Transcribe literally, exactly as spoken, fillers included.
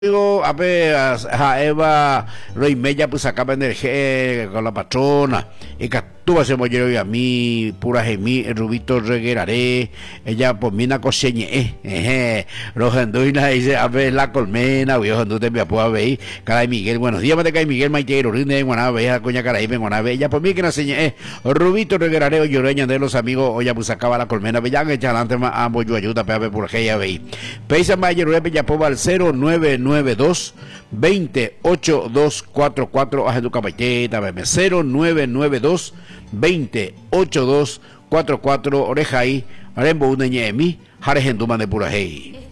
Digo, a ver, a, a Eva Roimella pues acaba energía con la patrona y que tú vas a morir hoy a mí pura gemí el Rubito Regueraré ella pues mina coseñe eh eh rojanduina dice a ver la colmena vio jandu te me puedo ver caray Miguel buenos días me cae Miguel Maitero rinde guaná ve coña caray me guaná ve ella pues mí que na señe eh Rubito Regueraré lloreña de los amigos hoy pues acaba la colmena vean que chalante más ambos yo ayuda para ver por qué ya ve peisa mayor rebe ya poba al cero nueve nueve dos veinte ocho dos cuatro cuatro a tu capacheta cero nueve nueve dos veinte ocho dos cuatro cuatro oreja ahí arembo una ñemi jare genduma de pura hey.